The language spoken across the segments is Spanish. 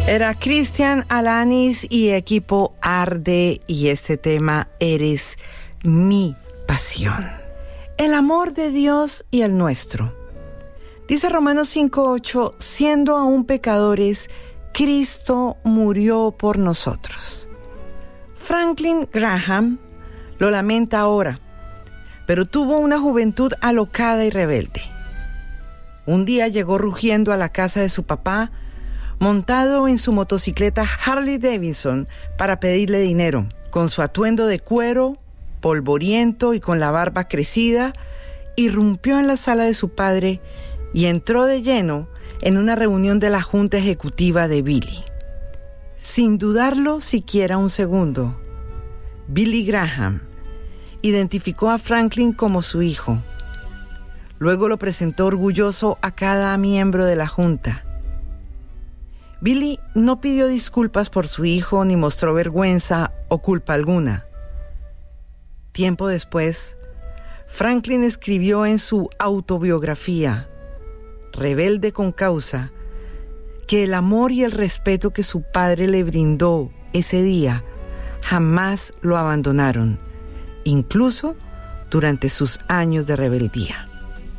Era Cristian Alanis y equipo Arde, y este tema, Eres mi pasión. El amor de Dios y el nuestro. Dice Romanos 5:8, siendo aún pecadores, Cristo murió por nosotros. Franklin Graham lo lamenta ahora, pero tuvo una juventud alocada y rebelde. Un día llegó rugiendo a la casa de su papá, montado en su motocicleta Harley Davidson para pedirle dinero. Con su atuendo de cuero, polvoriento y con la barba crecida, irrumpió en la sala de su padre y entró de lleno en una reunión de la Junta Ejecutiva de Billy. Sin dudarlo siquiera un segundo, Billy Graham identificó a Franklin como su hijo. Luego lo presentó orgulloso a cada miembro de la Junta. Billy no pidió disculpas por su hijo ni mostró vergüenza o culpa alguna. Tiempo después, Franklin escribió en su autobiografía, Rebelde con causa, que el amor y el respeto que su padre le brindó ese día jamás lo abandonaron, incluso durante sus años de rebeldía.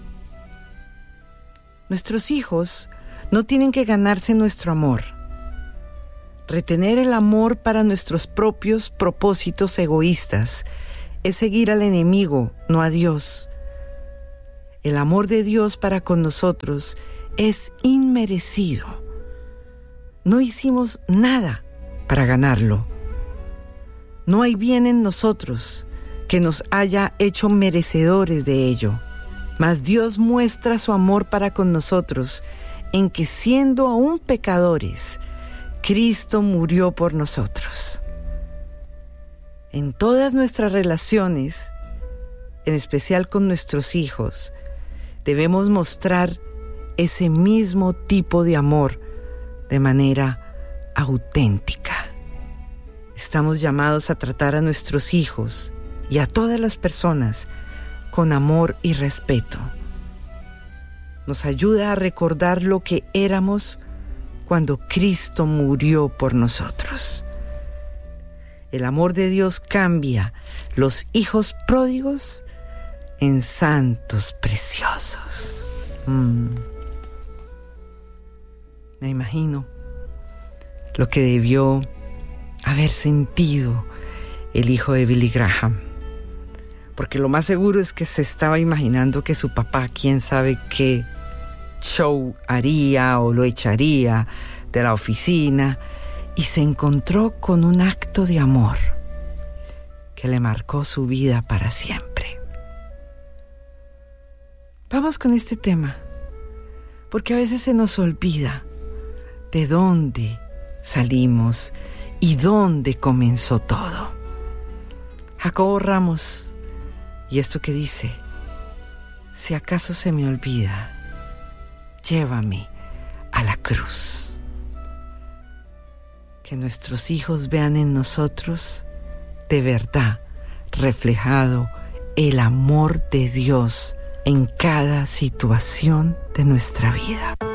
Nuestros hijos no tienen que ganarse nuestro amor. Retener el amor para nuestros propios propósitos egoístas es seguir al enemigo, no a Dios. El amor de Dios para con nosotros es inmerecido. No hicimos nada para ganarlo. No hay bien en nosotros que nos haya hecho merecedores de ello. Mas Dios muestra su amor para con nosotros en que, siendo aún pecadores, Cristo murió por nosotros. En todas nuestras relaciones, en especial con nuestros hijos, debemos mostrar ese mismo tipo de amor de manera auténtica. Estamos llamados a tratar a nuestros hijos y a todas las personas con amor y respeto. Nos ayuda a recordar lo que éramos cuando Cristo murió por nosotros. El amor de Dios cambia los hijos pródigos en santos preciosos. Me imagino lo que debió haber sentido el hijo de Billy Graham, porque lo más seguro es que se estaba imaginando que su papá, quién sabe qué show haría o lo echaría de la oficina, y se encontró con un acto de amor que le marcó su vida para siempre. Vamos con este tema, porque a veces se nos olvida de dónde salimos y dónde comenzó todo. Jacobo Ramos, y esto que dice: si acaso se me olvida, llévame a la cruz. Que nuestros hijos vean en nosotros de verdad reflejado el amor de Dios en cada situación de nuestra vida.